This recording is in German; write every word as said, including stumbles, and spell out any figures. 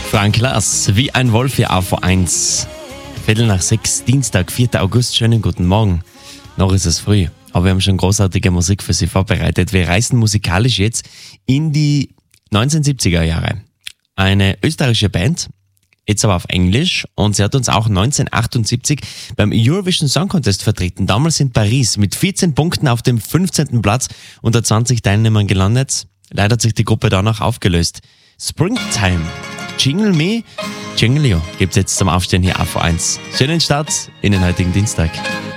Frank Lass, wie ein Wolf hier A V eins. Viertel nach sechs, Dienstag, vierter August. Schönen guten Morgen. Noch ist es früh, aber wir haben schon großartige Musik für Sie vorbereitet. Wir reisen musikalisch jetzt in die neunzehnhundertsiebziger Jahre. Eine österreichische Band, jetzt aber auf Englisch, und sie hat uns auch neunzehnhundertachtundsiebzig beim Eurovision Song Contest vertreten. Damals in Paris mit vierzehn Punkten auf dem fünfzehnten Platz unter zwanzig Teilnehmern gelandet. Leider hat sich die Gruppe danach aufgelöst. Springtime, Jingle Me, Jingle You gibt's jetzt zum Aufstehen hier A V eins. Schönen Start in den heutigen Dienstag.